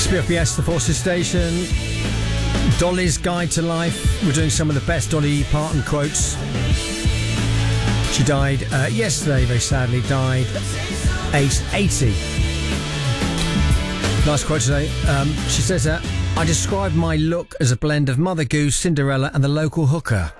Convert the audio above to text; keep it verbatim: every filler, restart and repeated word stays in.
B F B S, the Forces Station. Dolly's Guide to Life. We're doing some of the best Dolly Parton quotes. She died uh, yesterday, very sadly, died aged eighty. Nice quote today. Um, she says that, I describe my look as a blend of Mother Goose, Cinderella and the local hooker.